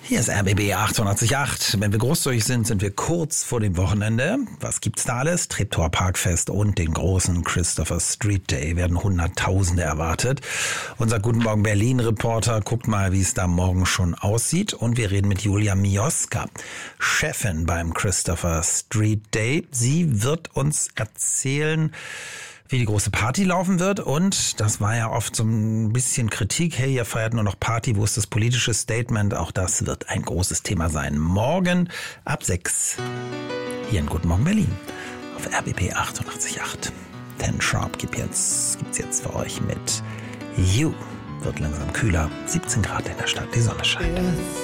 Hier ist RBB 888. Wenn wir großzügig sind, sind wir kurz vor dem Wochenende. Was gibt's da alles? Treptower Parkfest und den großen Christopher Street Day werden Hunderttausende erwartet. Unser Guten Morgen Berlin-Reporter guckt mal, wie es da morgen schon aussieht. Und wir reden mit Julia Mioska, Chefin beim Christopher Street Day. Sie wird uns erzählen, wie die große Party laufen wird. Und das war ja oft so ein bisschen Kritik. Hey, ihr feiert nur noch Party. Wo ist das politische Statement? Auch das wird ein großes Thema sein. Morgen ab 6 hier in Guten Morgen Berlin auf RBB 888. 10 Sharp gibt's jetzt für euch mit You. Wird langsam kühler. 17 Grad in der Stadt. Die Sonne scheint.